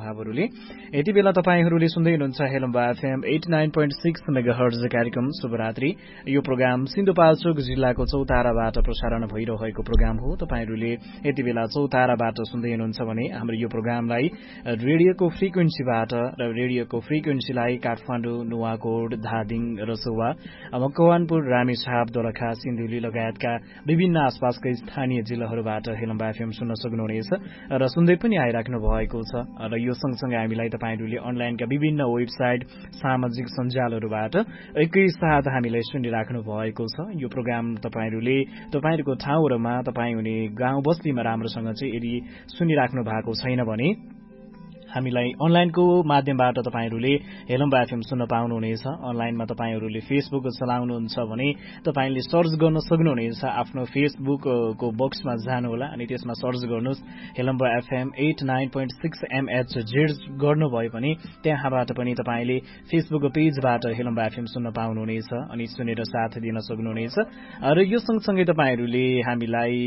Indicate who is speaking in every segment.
Speaker 1: महानुभावहरूले। यति बेला तपाईहरूले सुन्दै हुनुहुन्छ हेलम्बा एफएम 89.6 मेगाहर्ज कार्यक्रम शुभरात्रि। यो प्रोग्राम सिन्धुपाल्चोक जिल्लाको चौताराबाट प्रसारण भइरहेको प्रोग्राम हो। तपाईहरूले यति बेला चौताराबाट सुन्दै हुनुहुन्छ भने हाम्रो यो प्रोग्रामलाई रेडियोको फ्रिक्वेन्सीबाट र रेडियोको फ्रिक्वेन्सीलाई काठमाडौँ, नुवाकोट, धादिङ, रसुवा, मकवानपुर, रामेछाप, दोलखा, सिन्धुली लगायतका विभिन्न आसपासका स्थानीय जिल्लाहरूबाट हेलम्बा एफएम सुन्न सक्नुहुनेछ र सुन्दै पनि आइराख्नु भएको छ। र यो सँगसँगै हामीलाई तपाईहरूले अनलाइनका विभिन्न वेबसाइट, सामाजिक सञ्जालहरूबाट एकैसाथ हामीलाई सुनिराख्नु भएको छ। यो प्रोग्राम तपाईहरूले तपाईहरूको ठाउँहरूमा तपाईँ हुने गाउँ बस्तीमा राम्रोसँग चाहिँ यदि सुनिराख्नु भएको छैन भने हामीलाई अनलाइनको माध्यमबाट तपाईहरूले हेलम्बा एफएम सुन्न पाउनुहुनेछ। अनलाइनमा तपाईहरूले फेसबुक चलाउनुहुन्छ भने तपाईले सर्च गर्न सक्नुहुनेछ। आफ्नो फेसबुकको बक्समा जानुहोला अनि त्यसमा सर्च गर्नुहोस् हेलम्बा एफएम 89.6 MHz गर्नुभयो भने त्यहाँबाट पनि तपाईले फेसबुक पेजबाट हेलम्बा एफएम सुन्न पाउनुहुनेछ अनि सुनेर साथ दिन सक्नुहुनेछ। र यो सँगसँगै तपाईहरूले हामीलाई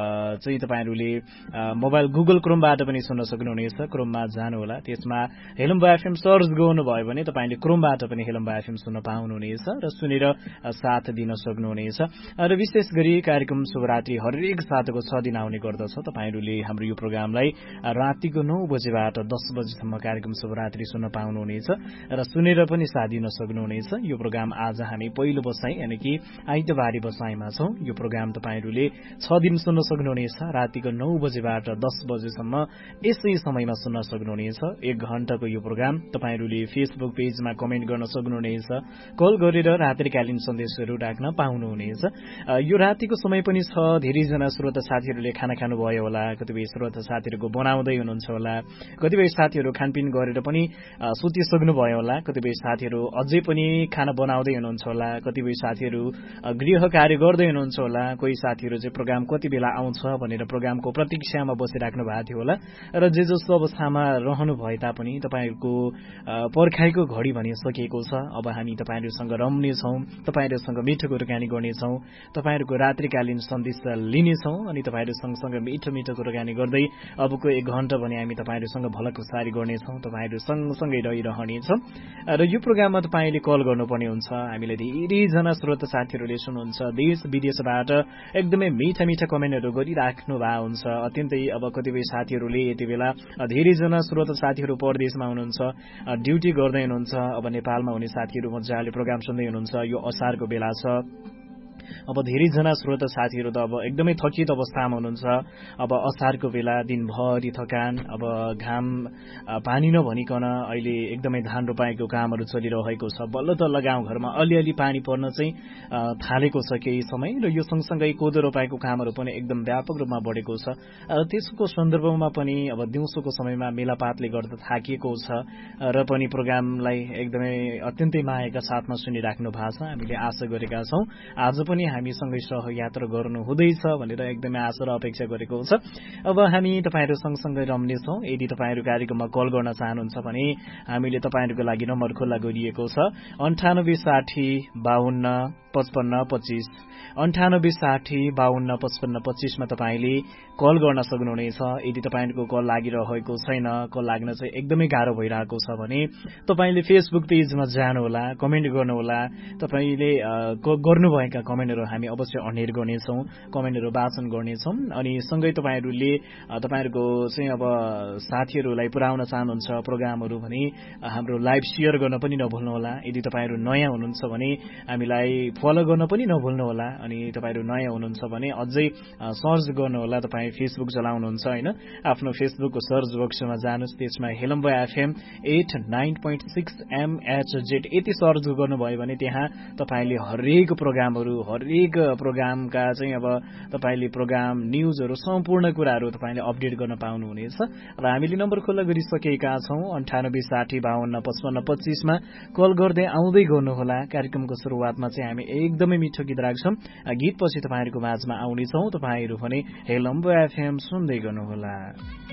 Speaker 1: तपाईहरूले मोबाइल गुगल क्रोमबाट पनि सुन्न सक्नुहुनेछ। क्रोममा जानु होला, त्यसमा हेलम्बा एफएम सर्च गर्नुभयो भने तपाईले क्रोमबाट पनि हेलम्बा एफएम सुन्न पाउनुहुनेछ र सुनेर साथ दिन सक्नुहुनेछ। र विशेष गरी कार्यक्रम शुभरात्रि हरेक साताको 6 दिन आउने गर्दछ। तपाईहरूले हाम्रो यो प्रोग्रामलाई रातिको 9 बजेबाट 10 बजेसम्म कार्यक्रम शुभरात्रि सुन्न पाउनुहुनेछ र सुनेर पनि साथ दिन सक्नुहुनेछ। यो प्रोग्राम आज हामी पहिलो बसाई यानि कि आइतबारी बसाईमा छौं। यो प्रोग्राम तपाईहरूले 6 दिन सुन्न सक्नुहुनेछ। रातिको 9 बजेबाट 10 बजेसम्म यसै समयमा सुन्न सक्नुहुनेछ। 1 घण्टाको यो प्रोग्राम तपाईहरूले फेसबुक पेजमा कमेन्ट गर्न सक्नुहुनेछ। कल गरेर रात्रिकालीन सन्देशहरू राख्न पाउनुहुनेछ। यो रातिको समय पनि छ। धेरैजना श्रोता साथीहरूले खाना खानुभयो होला, कतिपय श्रोता साथीहरूको बनाउँदै हुनुहुन्छ होला, कतिपय साथीहरू खानपिन गरेर पनि सुतिसक्नुभयो होला, कतिपय साथीहरू अझै पनि खाना बनाउँदै हुनुहुन्छ होला, कतिपय साथीहरू गृह कार्य गर्दै हुनुहुन्छ होला, कोही साथीहरू चाहिँ प्रोग्राम कति बेला आउँछ भनेर प्रोग्रामको प्रतीक्षामा बसिराख्नु भएको थियो होला। र जे जसो अवस्थामा रहनु भए तापनि तपाईहरूको पर्खाइको घडी भने सकिएको छ। अब हामी तपाईहरूसँग रम्नेछौँ, तपाईहरूसँग मिठो कुराकानी गर्नेछौँ, तपाईहरूको रात्रिकालीन सन्देश लिनेछौँ अनि तपाईहरू सँगसँगै मिठो मिठो कुराकानी गर्दै अबको 1 घण्टा भने हामी तपाईहरूसँग भलाकुसारी गर्नेछौँ, तपाईहरू सँगसँगै रहिरहनेछौँ। र यो प्रोग्राममा तपाईले कल गर्नुपर्ने हुन्छ। हामीलाई धेरैजना श्रोता साथीहरूले सुन्नुहुन्छ देश विदेशबाट एकदमै मिठा मिठा कमेन्टहरू गरिराख्नु भएको हुन्छ। अत्यन्तै अब कतिपय साथीहरूले यति बेला धेरैजना श्रोता साथीहरू परदेशमा हुनुहुन्छ, ड्युटी गर्दै हुनुहुन्छ। अब नेपालमा हुने साथीहरू मजाले प्रोग्राम सुन्दै हुनुहुन्छ। यो असारको बेला छ। अब धेरैजना श्रोता साथीहरू त अब एकदमै थकित अवस्थामा हुनुहुन्छ। अब असारको बेला दिनभरि थकान, अब घाम पानी नभनिकन अहिले एकदमै धान रोपाएको कामहरू चलिरहेको छ। बल्ल त गाउँघरमा अलिअलि पानी पर्न चाहिँ थालेको छ केही समय। र यो सँगसँगै कोदो रोपाएको कामहरू पनि एकदम व्यापक रूपमा बढेको छ। त्यसको सन्दर्भमा पनि अब दिउँसोको समयमा मेलापातले गर्दा थाकिएको छ र पनि प्रोग्रामलाई एकदमै अत्यन्तै मायाका साथमा सुनिराख्नु भएको छ। हामीले आशा गरेका छौँ आज पनि हामीसँगै सहयात्रा गर्नु हुँदैछ भनेर एकदमै आशा र अपेक्षा गरेको छ। अब हामी तपाईहरू सँगसँगै रम्नेछौँ। यदि तपाईहरू कार्यक्रममा कल गर्न चाहनुहुन्छ भने हामीले तपाईहरूको लागि नम्बर खुल्ला गरिएको छ 98 60 52 55 25 98 60 52 55 25 मा तपाईले कल गर्न सक्नुहुनेछ। यदि तपाईको कल लागिरहेको छैन, कल लाग्न चाहिँ एकदमै गाह्रो भइरहेको छ भने तपाईले फेसबुक पेजमा जानुहोला, कमेन्ट गर्नुहोला। तपाईले गर्नुभएका कमेन्टहरू हामी अवश्य अनेर गर्नेछौँ, कमेन्टहरू वाचन गर्नेछौँ। अनि सँगै तपाईहरूले तपाईहरूको चाहिँ अब साथीहरूलाई पुर्याउन चाहनुहुन्छ प्रोग्रामहरू भने हाम्रो लाइभ शेयर गर्न पनि नभुल्नुहोला। यदि तपाईहरू नयाँ हुनुहुन्छ भने हामीलाई फलो गर्न पनि नभुल्नुहोला। अनि तपाईहरू नयाँ हुनुहुन्छ भने अझै सर्च गर्नुहोला। तपाईँ फेसबुक चलाउनुहुन्छ होइन, आफ्नो फेसबुकको सर्च बक्समा जानुहोस्, त्यसमा हेलम्बा एफएम 89.6 MHz यति सर्च गर्नुभयो भने त्यहाँ तपाईले हरेक प्रोग्रामका चाहिँ अब तपाईले प्रोग्राम न्यूजहरू सम्पूर्ण कुराहरू तपाईले अपडेट गर्न पाउनुहुनेछ। र हामीले नम्बर खुल्ला गरिसकेका छौँ 98 60 52 55 25 मा कल गर्दै आउँदै गर्नुहोला। कार्यक्रमको सुरुवातमा चाहिँ हामी एकदमै मिठो गीत राख्छौँ। गीतपछि तपाईहरूको माझमा आउनेछौँ। तपाईहरू भने हेलम्बा एफएम सुन्दै गर्नुहोला।